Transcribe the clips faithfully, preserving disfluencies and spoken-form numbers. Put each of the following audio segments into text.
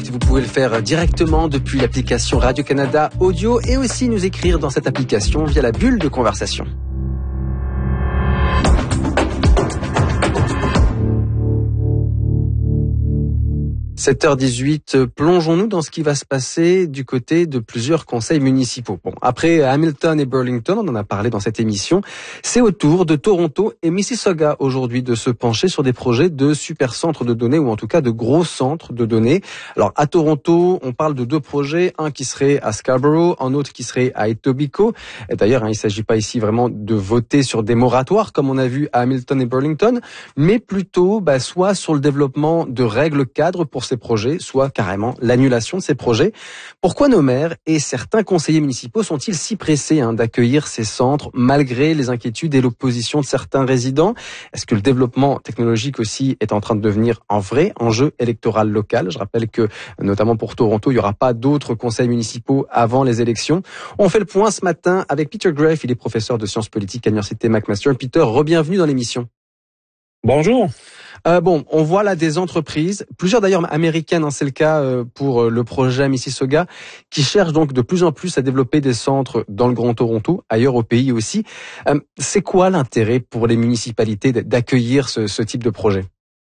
minutes. Vous pouvez le faire directement depuis l'application Radio-Canada Audio et aussi nous écrire dans cette application via la bulle de conversation. sept heures dix-huit, plongeons-nous dans ce qui va se passer du côté de plusieurs conseils municipaux. Bon, après Hamilton et Burlington, on en a parlé dans cette émission, c'est au tour de Toronto et Mississauga aujourd'hui de se pencher sur des projets de super centres de données ou en tout cas de gros centres de données. Alors à Toronto, on parle de deux projets, un qui serait à Scarborough, un autre qui serait à Etobicoke. Et d'ailleurs, hein, il ne s'agit pas ici vraiment de voter sur des moratoires comme on a vu à Hamilton et Burlington, mais plutôt bah, soit sur le développement de règles cadres pour ces projets, soit carrément l'annulation de ces projets. Pourquoi nos maires et certains conseillers municipaux sont-ils si pressés hein, d'accueillir ces centres malgré les inquiétudes et l'opposition de certains résidents? Est-ce que le développement technologique aussi est en train de devenir un vrai enjeu électoral local? Je rappelle que, notamment pour Toronto, il n'y aura pas d'autres conseils municipaux avant les élections. On fait le point ce matin avec Peter Graefe, il est professeur de sciences politiques à l'Université McMaster. Peter, re-bienvenue dans l'émission. Bonjour. Euh, bon, on voit là des entreprises, plusieurs d'ailleurs américaines, hein, c'est le cas euh, pour euh, le projet Mississauga, qui cherchent donc de plus en plus à développer des centres dans le Grand Toronto, ailleurs au pays aussi. Euh, c'est quoi l'intérêt pour les municipalités d'accueillir ce, ce type de projet?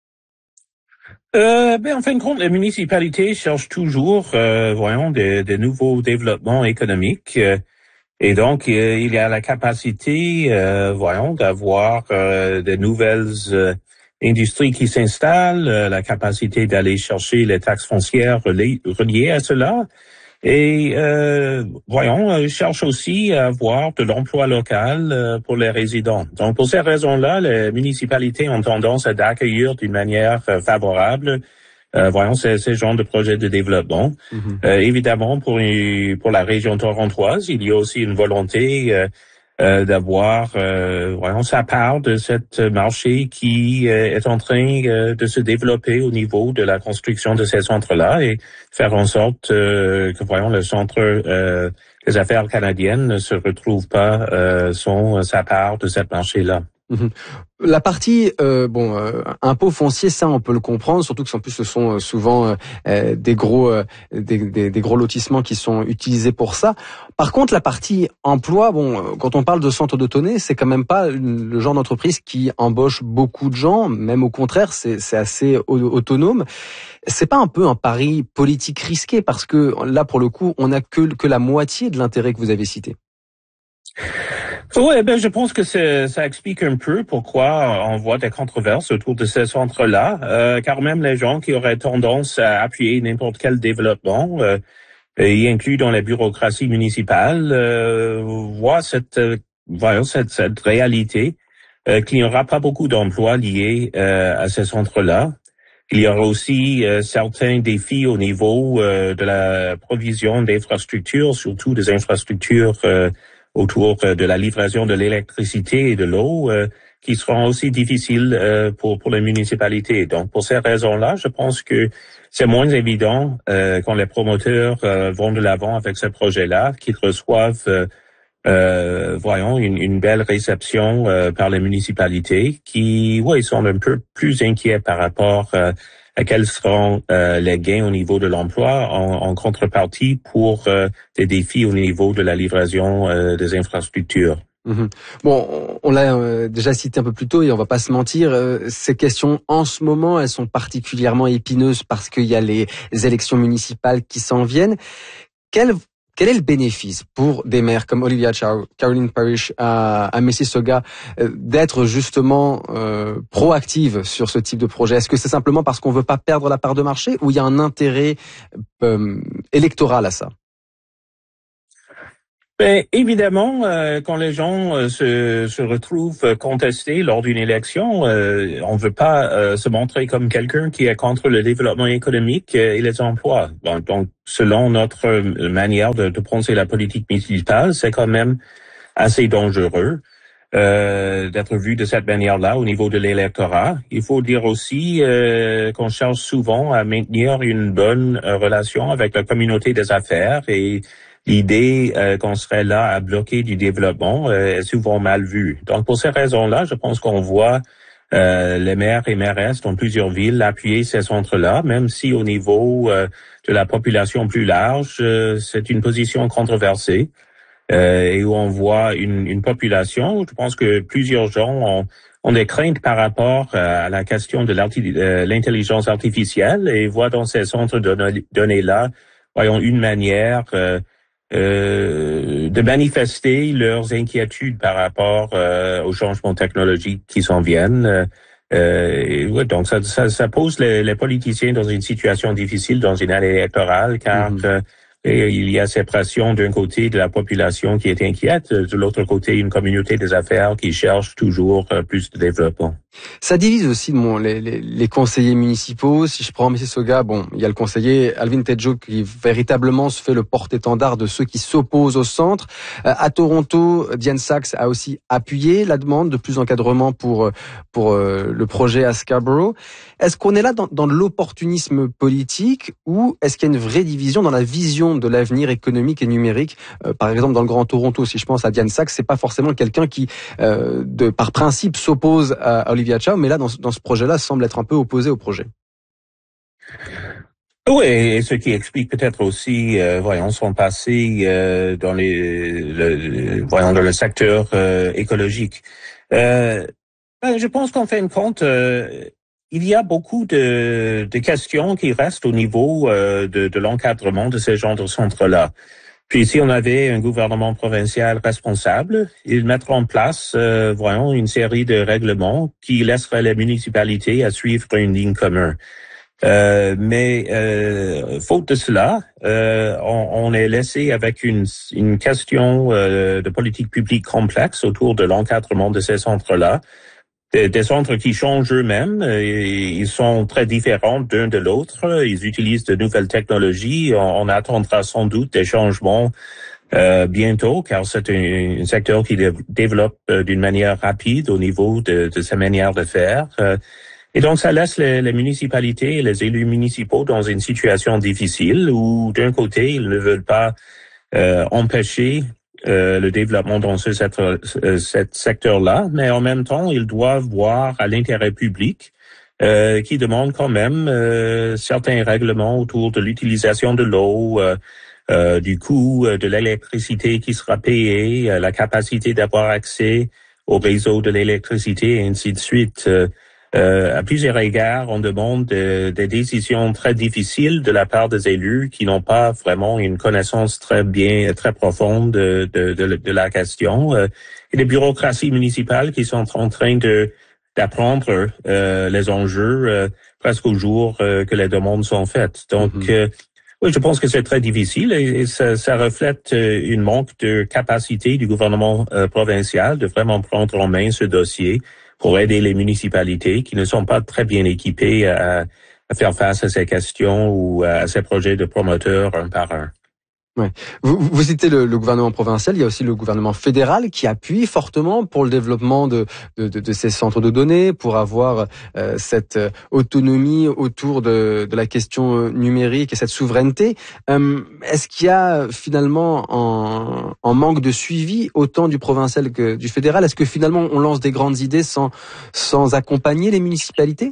Euh, ben, en fin de compte, les municipalités cherchent toujours, euh, voyons, des, des nouveaux développements économiques. Euh, et donc, euh, il y a la capacité, euh, voyons, d'avoir euh, de nouvelles euh, industries qui s'installent, euh, la capacité d'aller chercher les taxes foncières reliées, reliées à cela. Et, euh, voyons, euh, cherchent aussi à avoir de l'emploi local euh, pour les résidents. Donc, pour ces raisons-là, les municipalités ont tendance à d'accueillir d'une manière euh, favorable Euh, voyons, ces, ces genres de projets de développement. Mm-hmm. Euh, évidemment, pour, pour la région torontoise, il y a aussi une volonté euh, euh, d'avoir, euh, voyons, sa part de cette marché qui euh, est en train euh, de se développer au niveau de la construction de ces centres-là et faire en sorte euh, que, voyons, le centre euh, des affaires canadiennes ne se retrouve pas euh, son sa part de cette marché-là. Mmh. La partie euh, bon euh, impôt foncier, ça on peut le comprendre, surtout que en plus ce sont euh, souvent euh, des gros euh, des, des, des gros lotissements qui sont utilisés pour ça. Par contre, la partie emploi, bon, quand on parle de centre de données, c'est quand même pas le genre d'entreprise qui embauche beaucoup de gens, même au contraire, c'est c'est assez autonome. C'est pas un peu un pari politique risqué parce que là pour le coup, on n'a que que la moitié de l'intérêt que vous avez cité. Oui, ben je pense que ça explique un peu pourquoi on voit des controverses autour de ces centres-là, euh, car même les gens qui auraient tendance à appuyer n'importe quel développement, euh, y inclus dans la bureaucratie municipale, euh, voient cette, euh, voyons, cette, cette réalité euh, qu'il n'y aura pas beaucoup d'emplois liés euh, à ces centres-là. Il y aura aussi euh, certains défis au niveau euh, de la provision d'infrastructures, surtout des infrastructures euh, autour de la livraison de l'électricité et de l'eau, euh, qui seront aussi difficiles euh, pour pour les municipalités. Donc, pour ces raisons-là, je pense que c'est moins évident euh, quand les promoteurs euh, vont de l'avant avec ce projet-là, qu'ils reçoivent, euh, euh, voyons, une, une belle réception euh, par les municipalités, qui, ouais, sont un peu plus inquiets par rapport euh, à quels seront euh, les gains au niveau de l'emploi en, en contrepartie pour euh, des défis au niveau de la livraison euh, des infrastructures. Mmh. Bon, on l'a euh, déjà cité un peu plus tôt et on va pas se mentir, euh, ces questions en ce moment, elles sont particulièrement épineuses parce qu'il y a les élections municipales qui s'en viennent. Quel Quel est le bénéfice pour des maires comme Olivia Chow, Caroline Parrish à, à Mississauga euh, d'être justement euh, proactive sur ce type de projet? Est-ce que c'est simplement parce qu'on veut pas perdre la part de marché ou il y a un intérêt euh, électoral à ça? Ben, évidemment, euh, quand les gens euh, se, se retrouvent contestés lors d'une élection, euh, on ne veut pas euh, se montrer comme quelqu'un qui est contre le développement économique et les emplois. Donc, donc selon notre manière de, de penser la politique municipale, c'est quand même assez dangereux euh, d'être vu de cette manière-là au niveau de l'électorat. Il faut dire aussi euh, qu'on cherche souvent à maintenir une bonne euh, relation avec la communauté des affaires et l'idée euh, qu'on serait là à bloquer du développement euh, est souvent mal vue. Donc, pour ces raisons-là, je pense qu'on voit Euh, les maires et mairesses dans plusieurs villes appuyaient ces centres-là, même si au niveau euh, de la population plus large, euh, c'est une position controversée euh, et où on voit une, une population. Je pense que plusieurs gens ont, ont des craintes par rapport à la question de l'intelligence artificielle et voient dans ces centres de données-là, voyons, une manière euh, Euh, de manifester leurs inquiétudes par rapport euh, aux changements technologiques qui s'en viennent. Euh, et ouais, donc ça, ça, ça pose les, les politiciens dans une situation difficile dans une année électorale, car mm-hmm. euh, et il y a ces pressions d'un côté de la population qui est inquiète, de l'autre côté une communauté des affaires qui cherche toujours euh, plus de développement. Ça divise aussi bon, les, les, les conseillers municipaux. Si je prends Mississauga, bon, il y a le conseiller Alvin Tejo qui véritablement se fait le porte-étendard de ceux qui s'opposent au centre. Euh, à Toronto, Diane Sachs a aussi appuyé la demande de plus d'encadrement pour pour euh, le projet à Scarborough. Est-ce qu'on est là dans, dans l'opportunisme politique ou est-ce qu'il y a une vraie division dans la vision de l'avenir économique et numérique? euh, Par exemple, dans le Grand Toronto, si je pense à Diane Sachs, c'est pas forcément quelqu'un qui, euh, de par principe, s'oppose à, à Olivia Chow, mais là, dans, dans ce projet-là, semble être un peu opposé au projet. Oui, et ce qui explique peut-être aussi, euh, voyons, son passé euh, dans les, le, voyons, dans le secteur euh, écologique. Euh, je pense qu'en fin de compte, euh, il y a beaucoup de, de questions qui restent au niveau euh, de, de l'encadrement de ces genres de centres-là. Puis si on avait un gouvernement provincial responsable, il mettrait en place, euh, voyons, une série de règlements qui laisseraient les municipalités à suivre une ligne commune. Euh, mais euh, faute de cela, euh, on, on est laissé avec une, une question euh, de politique publique complexe autour de l'encadrement de ces centres-là. Des, des centres qui changent eux-mêmes, ils sont très différents d'un de l'autre, ils utilisent de nouvelles technologies, on, on attendra sans doute des changements euh, bientôt, car c'est un, un secteur qui dé, développe euh, d'une manière rapide au niveau de, de sa manière de faire. Euh, et donc ça laisse les, les municipalités et les élus municipaux dans une situation difficile où d'un côté, ils ne veulent pas euh, empêcher Euh, le développement dans ce secteur, euh, cet secteur-là, mais en même temps, ils doivent voir à l'intérêt public euh, qui demande quand même euh, certains règlements autour de l'utilisation de l'eau, euh, euh, du coût de l'électricité qui sera payée, euh, la capacité d'avoir accès au réseau de l'électricité et ainsi de suite. Euh, Euh, à plusieurs égards, on demande de, des décisions très difficiles de la part des élus qui n'ont pas vraiment une connaissance très bien, très profonde de, de, de, de la question. Euh, et les bureaucraties municipales qui sont en train de d'apprendre euh, les enjeux euh, presque au jour euh, que les demandes sont faites. Donc, mm-hmm. euh, oui, je pense que c'est très difficile et, et ça, ça reflète euh, une manque de capacité du gouvernement euh, provincial de vraiment prendre en main ce dossier pour aider les municipalités qui ne sont pas très bien équipées à, à faire face à ces questions ou à ces projets de promoteurs un par un. Ouais. Vous, vous citez le, le gouvernement provincial, il y a aussi le gouvernement fédéral qui appuie fortement pour le développement de, de, de, de ces centres de données, pour avoir euh, cette autonomie autour de, de la question numérique et cette souveraineté. Euh, est-ce qu'il y a finalement en, en manque de suivi autant du provincial que du fédéral? Est-ce que finalement on lance des grandes idées sans, sans accompagner les municipalités?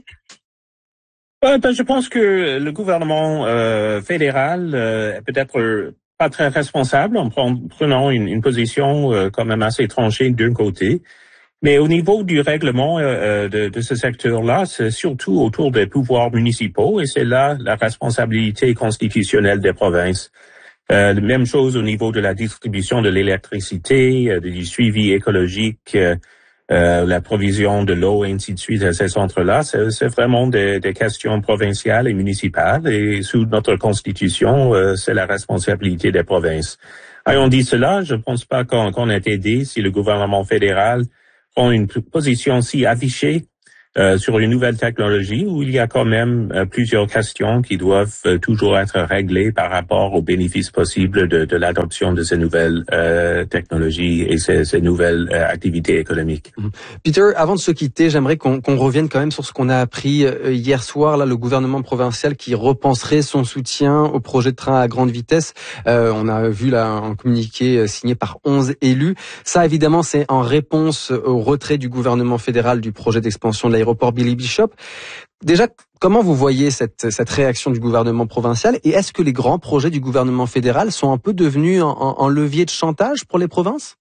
Ouais, ben, je pense que le gouvernement euh, fédéral euh, est peut-être pas très responsable en prenant une, une position euh, quand même assez tranchée d'un côté. Mais au niveau du règlement euh, de, de ce secteur-là, c'est surtout autour des pouvoirs municipaux et c'est là la responsabilité constitutionnelle des provinces. Euh, même chose au niveau de la distribution de l'électricité, euh, du suivi écologique, euh, euh, la provision de l'eau et ainsi de suite à ces centres-là. C'est, c'est vraiment des, des questions provinciales et municipales et sous notre constitution, euh, c'est la responsabilité des provinces. Ayant dit cela, je ne pense pas qu'on, qu'on ait aidé si le gouvernement fédéral prend une position si affichée Euh, sur une nouvelle technologie où il y a quand même euh, plusieurs questions qui doivent euh, toujours être réglées par rapport aux bénéfices possibles de, de l'adoption de ces nouvelles euh, technologies et ces, ces nouvelles euh, activités économiques. Peter, avant de se quitter, j'aimerais qu'on, qu'on revienne quand même sur ce qu'on a appris euh, hier soir, là, le gouvernement provincial qui repenserait son soutien au projet de train à grande vitesse. Euh, on a vu là un communiqué signé par onze élus. Ça, évidemment, c'est en réponse au retrait du gouvernement fédéral du projet d'expansion de l'aéroport l'aéroport Billy Bishop. Déjà, comment vous voyez cette, cette réaction du gouvernement provincial et est-ce que les grands projets du gouvernement fédéral sont un peu devenus en, en, en levier de chantage pour les provinces?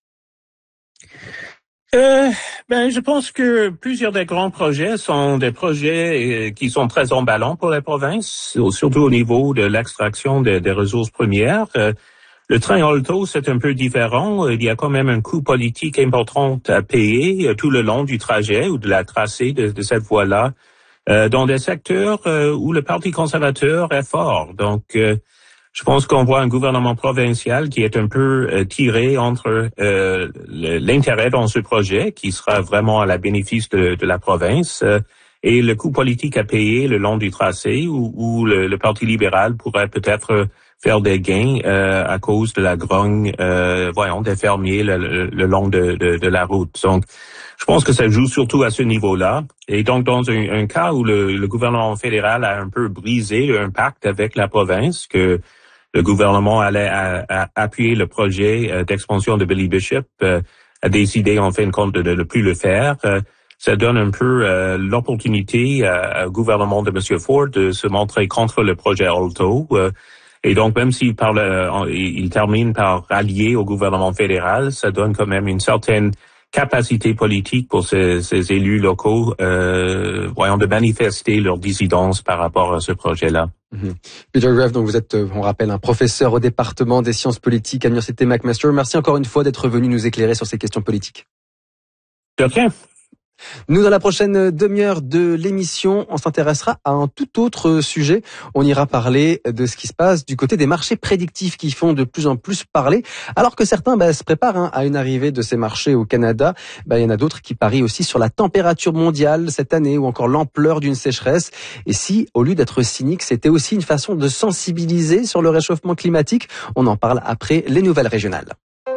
Euh, ben, je pense que plusieurs des grands projets sont des projets qui sont très emballants pour les provinces, surtout au niveau de l'extraction des, des ressources premières. Le train Alto, c'est un peu différent. Il y a quand même un coût politique important à payer tout le long du trajet ou de la tracée de, de cette voie-là, euh, dans des secteurs euh, où le Parti conservateur est fort. Donc, euh, je pense qu'on voit un gouvernement provincial qui est un peu euh, tiré entre euh, l'intérêt dans ce projet, qui sera vraiment à la bénéfice de, de la province, euh, et le coût politique à payer le long du tracé, où, où le, le Parti libéral pourrait peut-être faire des gains euh, à cause de la grogne, euh, voyons, des fermiers le, le, le long de, de, de la route. Donc, je pense que ça joue surtout à ce niveau-là. Et donc, dans un, un cas où le, le gouvernement fédéral a un peu brisé un pacte avec la province, que le gouvernement allait à, à appuyer le projet euh, d'expansion de Billy Bishop, euh, a décidé en fin de compte de ne plus le faire. Euh, ça donne un peu euh, l'opportunité euh, au gouvernement de M. Ford de se montrer contre le projet Alto. Euh, et donc, même s'il parle, euh, il termine par rallier au gouvernement fédéral, ça donne quand même une certaine capacité politique pour ces, ces élus locaux, euh, voyons, de manifester leur dissidence par rapport à ce projet-là. Mm-hmm. Peter Graff, donc vous êtes, on rappelle, un professeur au département des sciences politiques à l'université McMaster. Merci encore une fois d'être venu nous éclairer sur ces questions politiques. De rien. Nous, dans la prochaine demi-heure de l'émission, on s'intéressera à un tout autre sujet. On ira parler de ce qui se passe du côté des marchés prédictifs qui font de plus en plus parler. Alors que certains bah, se préparent hein, à une arrivée de ces marchés au Canada, bah, il y en a d'autres qui parient aussi sur la température mondiale cette année ou encore l'ampleur d'une sécheresse. Et si, au lieu d'être cynique, c'était aussi une façon de sensibiliser sur le réchauffement climatique, on en parle après les nouvelles régionales.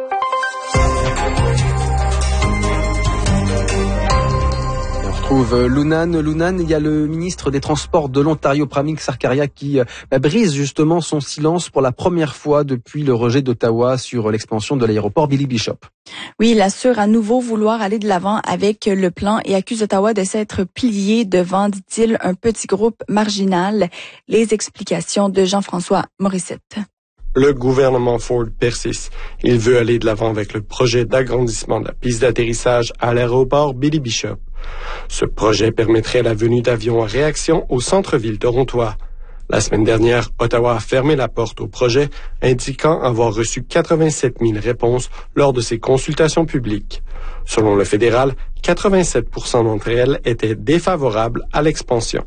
Lunan, Lunan, il y a le ministre des Transports de l'Ontario, Pramik Sarkaria, qui bah, brise justement son silence pour la première fois depuis le rejet d'Ottawa sur l'expansion de l'aéroport Billy Bishop. Oui, il assure à nouveau vouloir aller de l'avant avec le plan et accuse Ottawa de s'être plié devant, dit-il, un petit groupe marginal. Les explications de Jean-François Morissette. Le gouvernement Ford persiste. Il veut aller de l'avant avec le projet d'agrandissement de la piste d'atterrissage à l'aéroport Billy Bishop. Ce projet permettrait la venue d'avions à réaction au centre-ville torontois. La semaine dernière, Ottawa a fermé la porte au projet, indiquant avoir reçu quatre-vingt-sept mille réponses lors de ses consultations publiques. Selon le fédéral, quatre-vingt-sept pour cent d'entre elles étaient défavorables à l'expansion.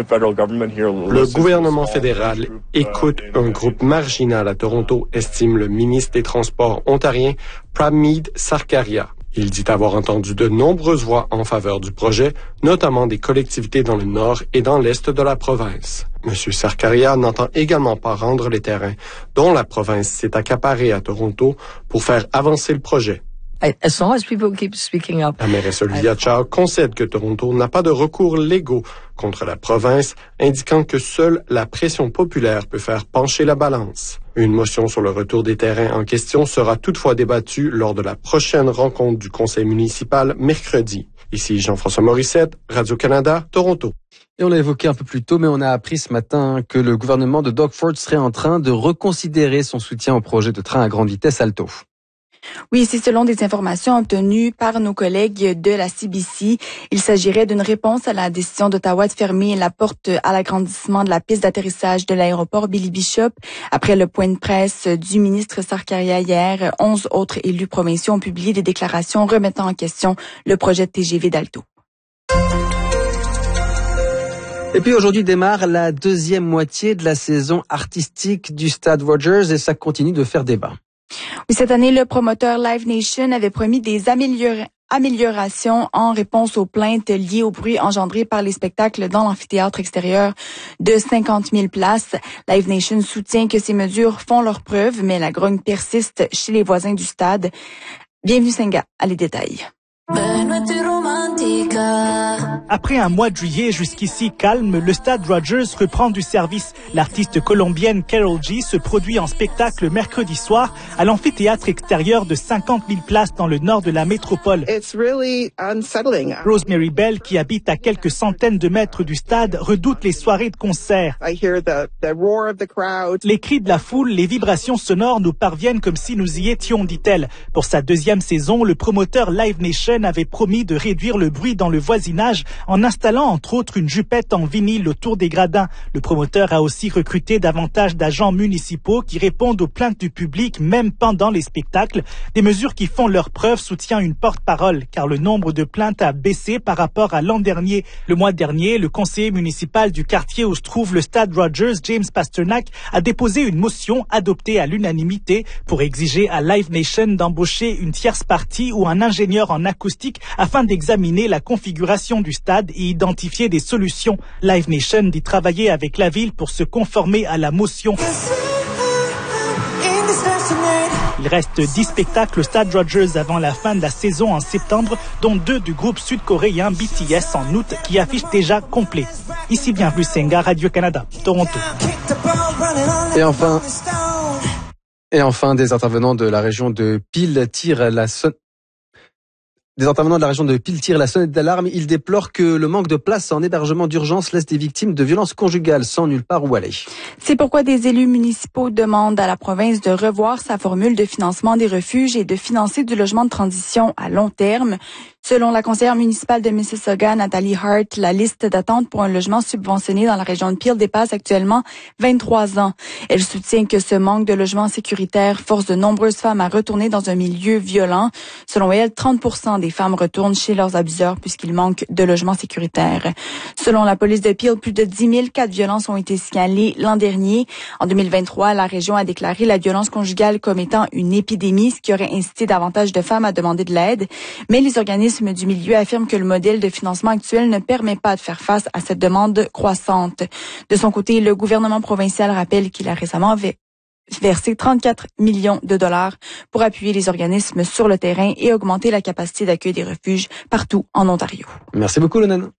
Le gouvernement fédéral écoute un groupe marginal à Toronto, estime le ministre des Transports ontarien, Pramik Sarkaria. Il dit avoir entendu de nombreuses voix en faveur du projet, notamment des collectivités dans le nord et dans l'est de la province. M. Sarkaria n'entend également pas rendre les terrains dont la province s'est accaparée à Toronto pour faire avancer le projet. As long as people keep speaking up. La mairesse Olivia Chow concède que Toronto n'a pas de recours légaux contre la province, indiquant que seule la pression populaire peut faire pencher la balance. Une motion sur le retour des terrains en question sera toutefois débattue lors de la prochaine rencontre du conseil municipal mercredi. Ici Jean-François Morissette, Radio-Canada, Toronto. Et on l'a évoqué un peu plus tôt, mais on a appris ce matin que le gouvernement de Doug Ford serait en train de reconsidérer son soutien au projet de train à grande vitesse Alto. Oui, c'est selon des informations obtenues par nos collègues de la C B C. Il s'agirait d'une réponse à la décision d'Ottawa de fermer la porte à l'agrandissement de la piste d'atterrissage de l'aéroport Billy Bishop. Après le point de presse du ministre Sarkaria hier, onze autres élus provinciaux ont publié des déclarations remettant en question le projet de T G V d'Alto. Et puis aujourd'hui démarre la deuxième moitié de la saison artistique du Stade Rogers et ça continue de faire débat. Oui, cette année, le promoteur Live Nation avait promis des amélior- améliorations en réponse aux plaintes liées au bruit engendré par les spectacles dans l'amphithéâtre extérieur de cinquante mille places. Live Nation soutient que ces mesures font leur preuve, mais la grogne persiste chez les voisins du stade. Bienvenue Senga, à les détails. Après un mois de juillet jusqu'ici calme, le stade Rogers reprend du service. L'artiste colombienne Karol G se produit en spectacle mercredi soir à l'amphithéâtre extérieur de cinquante mille places dans le nord de la métropole. It's really unsettling. Rosemary Bell, qui habite à quelques centaines de mètres du stade, redoute les soirées de concert. I hear the, the roar of the crowd. Les cris de la foule, les vibrations sonores nous parviennent comme si nous y étions, dit-elle. Pour sa deuxième saison, le promoteur Live Nation avait promis de réduire le bruit dans le voisinage en installant entre autres une jupette en vinyle autour des gradins. Le promoteur a aussi recruté davantage d'agents municipaux qui répondent aux plaintes du public même pendant les spectacles. Des mesures qui font leur preuve, soutient une porte-parole, car le nombre de plaintes a baissé par rapport à l'an dernier. Le mois dernier, le conseiller municipal du quartier où se trouve le stade Rogers, James Pasternak, a déposé une motion adoptée à l'unanimité pour exiger à Live Nation d'embaucher une tierce partie ou un ingénieur en acoustique afin d'examiner la configuration du stade et identifier des solutions. Live Nation dit travailler avec la ville pour se conformer à la motion. Il reste dix spectacles au stade Rogers avant la fin de la saison en septembre, dont deux du groupe sud-coréen B T S en août qui affichent déjà complet. Ici Bienvenue Senga, Radio-Canada, Toronto. Et enfin, et enfin, des intervenants de la région de Peel tirent la sonne. Des intervenants de la région de Peel tirent la sonnette d'alarme. Ils déplorent que le manque de place en hébergement d'urgence laisse des victimes de violences conjugales sans nulle part où aller. C'est pourquoi des élus municipaux demandent à la province de revoir sa formule de financement des refuges et de financer du logement de transition à long terme. Selon la conseillère municipale de Mississauga, Nathalie Hart, la liste d'attente pour un logement subventionné dans la région de Peel dépasse actuellement vingt-trois ans. Elle soutient que ce manque de logement sécuritaire force de nombreuses femmes à retourner dans un milieu violent. Selon elle, trente pour cent des femmes retournent chez leurs abuseurs puisqu'il manque de logements sécuritaires. Selon la police de Peel, plus de dix mille cas de violence ont été signalés l'an dernier. En deux mille vingt-trois, la région a déclaré la violence conjugale comme étant une épidémie, ce qui aurait incité davantage de femmes à demander de l'aide. Mais les organismes du milieu affirme que le modèle de financement actuel ne permet pas de faire face à cette demande croissante. De son côté, le gouvernement provincial rappelle qu'il a récemment versé trente-quatre millions de dollars pour appuyer les organismes sur le terrain et augmenter la capacité d'accueil des refuges partout en Ontario. Merci beaucoup, Lonan.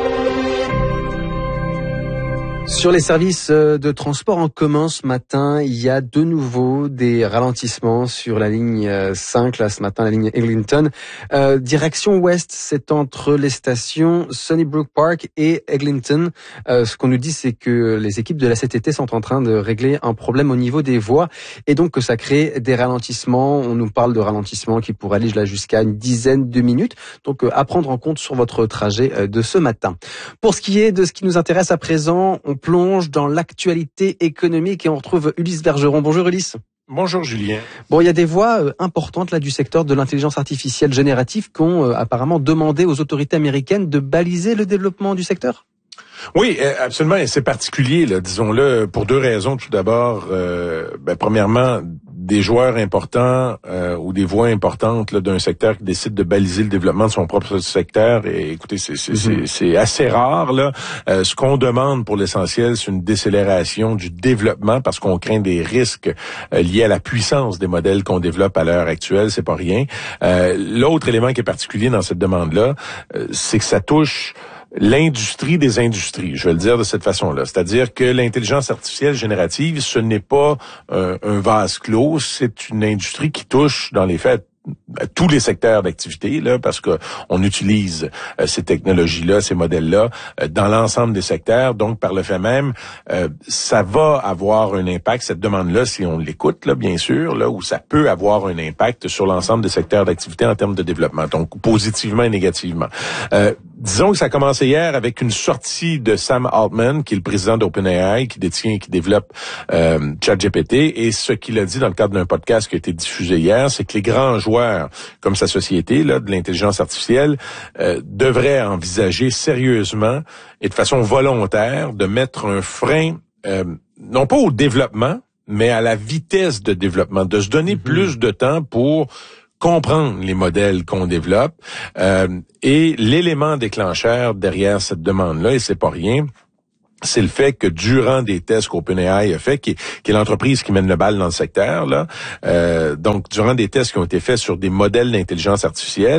Sur les services de transport en commun ce matin, il y a de nouveau des ralentissements sur la ligne cinq, là ce matin, la ligne Eglinton. Euh, direction ouest, c'est entre les stations Sunnybrook Park et Eglinton. Euh, ce qu'on nous dit, c'est que les équipes de la C T T sont en train de régler un problème au niveau des voies et donc que ça crée des ralentissements. On nous parle de ralentissements qui pourraient aller là jusqu'à une dizaine de minutes. Donc à prendre en compte sur votre trajet de ce matin. Pour ce qui est de ce qui nous intéresse à présent, on plonge dans l'actualité économique et on retrouve Ulysse Bergeron. Bonjour Ulysse. Bonjour Julien. Bon, il y a des voix euh, importantes là du secteur de l'intelligence artificielle générative qui ont euh, apparemment demandé aux autorités américaines de baliser le développement du secteur. Oui, absolument, et c'est particulier, là, disons-le, pour deux raisons. Tout d'abord, euh, ben, premièrement, des joueurs importants euh, ou des voix importantes là, d'un secteur qui décide de baliser le développement de son propre secteur. Et écoutez, c'est, c'est, mm-hmm. c'est, c'est assez rare. Là. Euh, ce qu'on demande pour l'essentiel, c'est une décélération du développement parce qu'on craint des risques euh, liés à la puissance des modèles qu'on développe à l'heure actuelle. C'est pas rien. Euh, l'autre élément qui est particulier dans cette demande-là, euh, c'est que ça touche l'industrie des industries, je vais le dire de cette façon-là. C'est-à-dire que l'intelligence artificielle générative, ce n'est pas un, un vase clos, c'est une industrie qui touche, dans les faits, à tous les secteurs d'activité, là, parce que on utilise euh, ces technologies-là, ces modèles-là, euh, dans l'ensemble des secteurs. Donc, par le fait même, euh, ça va avoir un impact, cette demande-là, si on l'écoute, là, bien sûr, là, où ça peut avoir un impact sur l'ensemble des secteurs d'activité en termes de développement, donc positivement et négativement. Euh, Disons que ça a commencé hier avec une sortie de Sam Altman, qui est le président d'OpenAI, qui détient et qui développe euh, ChatGPT. Et ce qu'il a dit dans le cadre d'un podcast qui a été diffusé hier, c'est que les grands joueurs, comme sa société là, de l'intelligence artificielle, euh, devraient envisager sérieusement et de façon volontaire de mettre un frein, euh, non pas au développement, mais à la vitesse de développement, de se donner mm-hmm. plus de temps pour comprendre les modèles qu'on développe. Euh, et l'élément déclencheur derrière cette demande-là, et c'est pas rien, c'est le fait que durant des tests qu'OpenAI a fait, qui est, qui est l'entreprise qui mène le bal dans le secteur, là, euh, donc durant des tests qui ont été faits sur des modèles d'intelligence artificielle,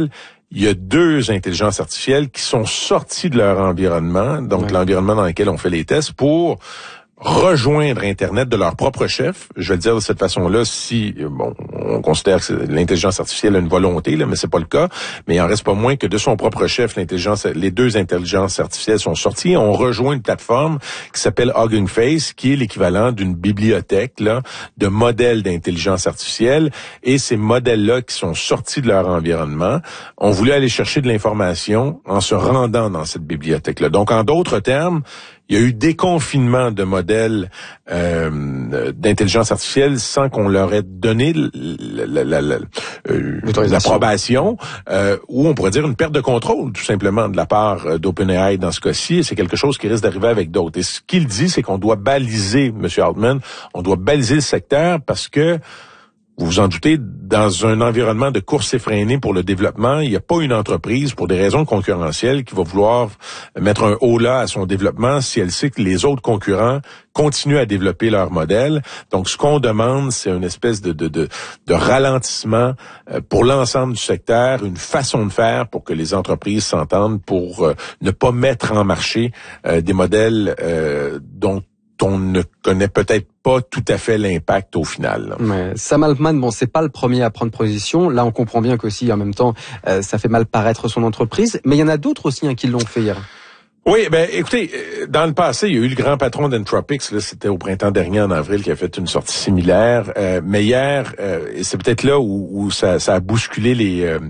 il y a deux intelligences artificielles qui sont sorties de leur environnement, donc ouais. l'environnement dans lequel on fait les tests, pour rejoindre Internet de leur propre chef. Je vais le dire de cette façon-là, si bon, on considère que l'intelligence artificielle a une volonté, là, mais c'est pas le cas. Mais il en reste pas moins que de son propre chef, l'intelligence, les deux intelligences artificielles sont sorties. On rejoint une plateforme qui s'appelle Hugging Face, qui est l'équivalent d'une bibliothèque là de modèles d'intelligence artificielle. Et ces modèles-là qui sont sortis de leur environnement, on voulait aller chercher de l'information en se rendant dans cette bibliothèque-là. Donc, en d'autres termes, il y a eu déconfinement de modèles euh, d'intelligence artificielle sans qu'on leur ait donné la, la, la, euh, l'approbation, euh, ou on pourrait dire une perte de contrôle, tout simplement, de la part d'OpenAI dans ce cas-ci. Et c'est quelque chose qui risque d'arriver avec d'autres. Et ce qu'il dit, c'est qu'on doit baliser, M. Altman, on doit baliser le secteur parce que, vous vous en doutez, dans un environnement de course effrénée pour le développement, il n'y a pas une entreprise, pour des raisons concurrentielles, qui va vouloir mettre un holà à son développement si elle sait que les autres concurrents continuent à développer leur modèle. Donc, ce qu'on demande, c'est une espèce de, de, de, de ralentissement pour l'ensemble du secteur, une façon de faire pour que les entreprises s'entendent pour euh, ne pas mettre en marché euh, des modèles euh, dont on ne connaît peut-être pas tout à fait l'impact au final. Ouais. Sam Altman, bon, c'est pas le premier à prendre position. Là, on comprend bien qu'aussi, en même temps, euh, ça fait mal paraître son entreprise. Mais il y en a d'autres aussi hein, qui l'ont fait hier. Oui, ben écoutez, dans le passé, il y a eu le grand patron d'Entropics, là, c'était au printemps dernier, en avril, qui a fait une sortie similaire. Euh, mais hier, euh, et c'est peut-être là où, où ça, ça a bousculé les... Euh,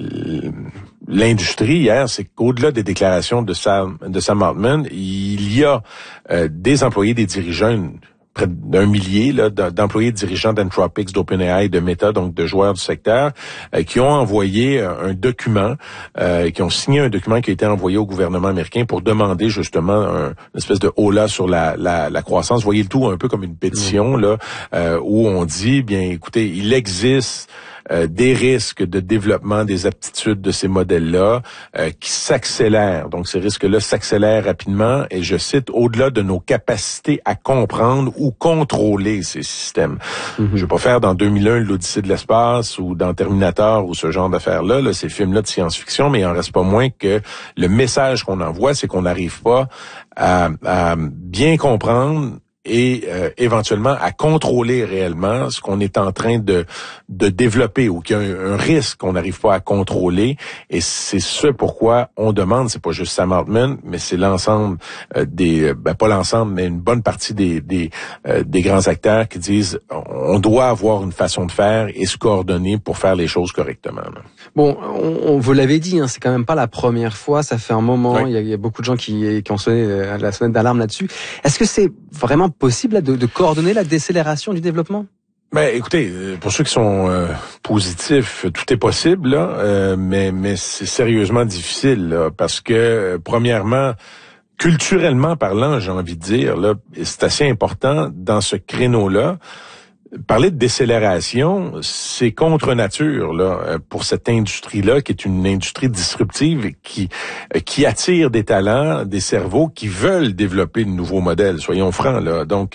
l'industrie hier, c'est qu'au-delà des déclarations de Sam, de Sam Altman, il y a euh, des employés, des dirigeants, une, près d'un millier là, d'employés dirigeants d'Entropics, d'OpenAI, de Meta, donc de joueurs du secteur, euh, qui ont envoyé un document, euh, qui ont signé un document qui a été envoyé au gouvernement américain pour demander justement un, une espèce de holà sur la, la, la croissance. Vous voyez le tout un peu comme une pétition là, euh, où on dit, bien écoutez, il existe Euh, des risques de développement des aptitudes de ces modèles-là euh, qui s'accélèrent. Donc, ces risques-là s'accélèrent rapidement et, je cite, au-delà de nos capacités à comprendre ou contrôler ces systèmes. Mm-hmm. Je vais pas faire dans deux mille un l'Odyssée de l'espace ou dans Terminator ou ce genre d'affaires-là, là, ces films-là de science-fiction, mais il en reste pas moins que le message qu'on envoie, c'est qu'on n'arrive pas à, à bien comprendre et euh, éventuellement à contrôler réellement ce qu'on est en train de de développer ou qu'il y a un, un risque qu'on n'arrive pas à contrôler. Et c'est ce pourquoi on demande, c'est pas juste Sam Altman, mais c'est l'ensemble euh, des, ben pas l'ensemble, mais une bonne partie des des euh, des grands acteurs qui disent on doit avoir une façon de faire et se coordonner pour faire les choses correctement. Là. Bon, on, on vous l'avez dit, hein, c'est quand même pas la première fois, ça fait un moment, oui. il, y a, il y a beaucoup de gens qui qui ont sonné euh, la sonnette d'alarme là-dessus. Est-ce que c'est vraiment possible là, de, de coordonner la décélération du développement? Ben, écoutez, pour ceux qui sont euh, positifs, tout est possible, là, euh, mais mais c'est sérieusement difficile, là, parce que euh, premièrement, culturellement parlant, j'ai envie de dire, là, c'est assez important dans ce créneau-là. Parler de décélération, c'est contre nature là pour cette industrie-là qui est une industrie disruptive et qui qui attire des talents, des cerveaux qui veulent développer de nouveaux modèles. Soyons francs là. Donc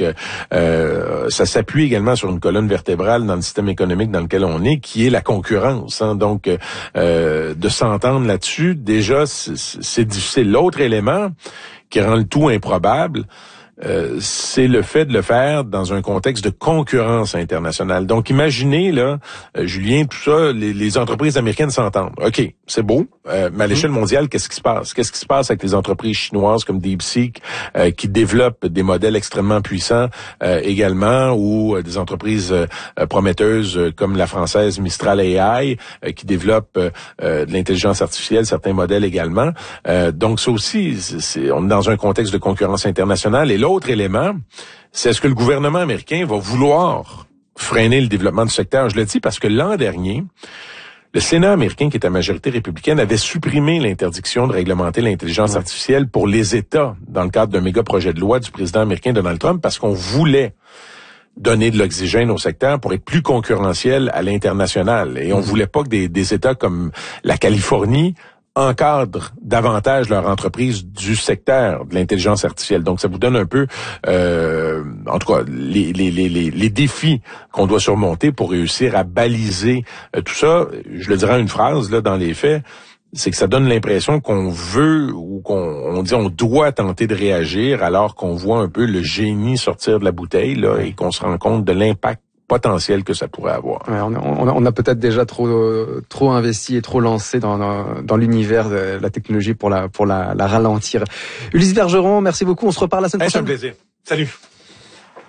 euh, ça s'appuie également sur une colonne vertébrale dans le système économique dans lequel on est, qui est la concurrence. Hein. Donc euh, de s'entendre là-dessus, déjà c'est, c'est difficile. L'autre élément qui rend le tout improbable, Euh, c'est le fait de le faire dans un contexte de concurrence internationale. Donc, imaginez, là, euh, Julien, tout ça, les, les entreprises américaines s'entendent. OK, c'est beau, euh, mais à l'échelle mondiale, qu'est-ce qui se passe? Qu'est-ce qui se passe avec les entreprises chinoises comme DeepSeek euh, qui développent des modèles extrêmement puissants euh, également, ou euh, des entreprises euh, prometteuses euh, comme la française Mistral A I euh, qui développe euh, de l'intelligence artificielle, certains modèles également. Euh, donc, ça aussi, c'est, c'est, on est dans un contexte de concurrence internationale. Et l'autre élément, c'est est-ce que le gouvernement américain va vouloir freiner le développement du secteur? Je le dis parce que l'an dernier, le Sénat américain, qui est à majorité républicaine, avait supprimé l'interdiction de réglementer l'intelligence ouais. artificielle pour les États dans le cadre d'un méga projet de loi du président américain Donald Trump, parce qu'on voulait donner de l'oxygène au secteur pour être plus concurrentiel à l'international. Et on mmh. voulait pas que des, des États comme la Californie encadrent davantage leur entreprise du secteur de l'intelligence artificielle. Donc, ça vous donne un peu, euh, en tout cas, les, les, les, les défis qu'on doit surmonter pour réussir à baliser euh, tout ça. Je le dirais en une phrase, là, dans les faits, c'est que ça donne l'impression qu'on veut ou qu'on on dit on doit tenter de réagir alors qu'on voit un peu le génie sortir de la bouteille là et qu'on se rend compte de l'impact potentiel que ça pourrait avoir. Ouais, on a, on a, on a peut-être déjà trop trop investi et trop lancé dans dans, dans l'univers de la technologie pour la pour la, la ralentir. Ulysse Bergeron, merci beaucoup. On se reparle la semaine hey, prochaine. C'est un plaisir. Salut.